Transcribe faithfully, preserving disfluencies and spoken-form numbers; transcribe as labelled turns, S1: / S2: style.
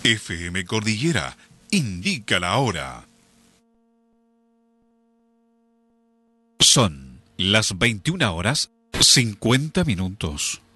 S1: F M Cordillera indica la hora. Son las veintiuna horas cincuenta minutos.